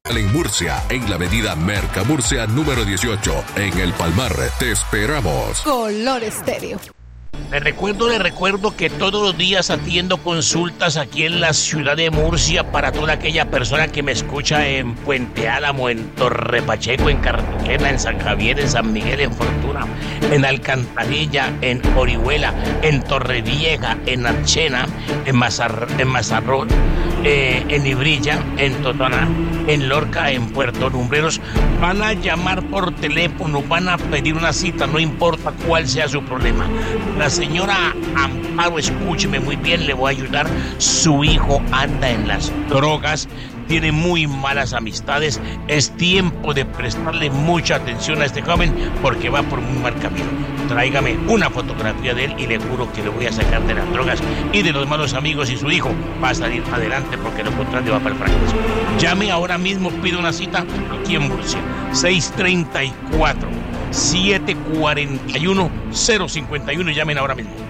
En Murcia, en la avenida Merca Murcia número 18, en El Palmar. Te esperamos. Color Estéreo. Le recuerdo que todos los días atiendo consultas aquí en la ciudad de Murcia para toda aquella persona que me escucha en Puente Álamo, en Torre Pacheco, en Cartagena, en San Javier, en San Miguel, en Fortuna, en Alcantarilla, en Orihuela, en Torrevieja, en Archena, en Mazarrón, en Ibrilla, en Totana, en Lorca, en Puerto Lumbreros. Van a llamar por teléfono, van a pedir una cita, no importa cuál sea su problema. La señora Amparo, escúcheme muy bien, le voy a ayudar. Su hijo anda en las drogas, tiene muy malas amistades. Es tiempo de prestarle mucha atención a este joven porque va por muy mal camino. Tráigame una fotografía de él y le juro que lo voy a sacar de las drogas y de los malos amigos, y su hijo va a salir adelante porque lo contrario va para el fracaso. Llame ahora mismo, pide una cita aquí en Murcia. 634-741-051. Llamen ahora mismo.